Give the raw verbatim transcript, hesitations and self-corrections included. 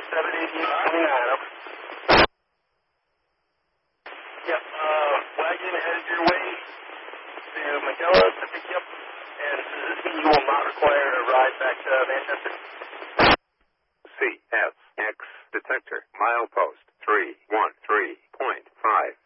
seven eighty twenty-nine. Yep, uh, wagon headed your way to McKella to pick you up, and Suzuki, you will not require a ride back to Manchester. C S X detector, milepost three one three point five.